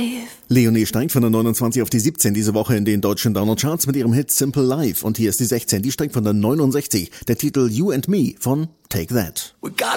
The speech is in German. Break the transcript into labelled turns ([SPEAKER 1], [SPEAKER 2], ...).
[SPEAKER 1] life.
[SPEAKER 2] Leonie steigt von der 29 auf die 17 diese Woche in den deutschen Download-Charts mit ihrem Hit Simple Life. Und hier ist die 16, die steigt von der 69. Der Titel You and Me von Take That.